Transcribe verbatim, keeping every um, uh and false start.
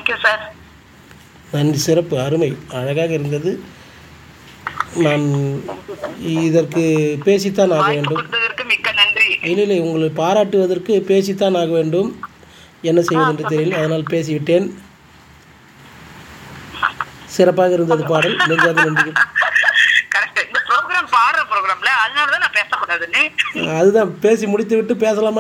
Thank you sir. நன்றி, சிறப்பு, அருமை, அழகாக இருந்தது. நான் இதற்கு பேசித்தான் ஆக வேண்டும். மிக்க நன்றி. இல்லை இல்லை உங்களை பாராட்டுவதற்கு பேசித்தான் ஆக வேண்டும். என்ன செய்வது என்று தெரியல, அதனால் பேசிவிட்டேன். சிறப்பாக இருந்தது பாடல். நெஞ்சாத நன்றி. கரெக்ட். இந்த ப்ரோக்ராம் பாடுற ப்ரோக்ராம்ல அதனால தான் நான் பேசக்கூடாதுன்னு. அதுதான் பேசி முடித்து விட்டு பேசலாமா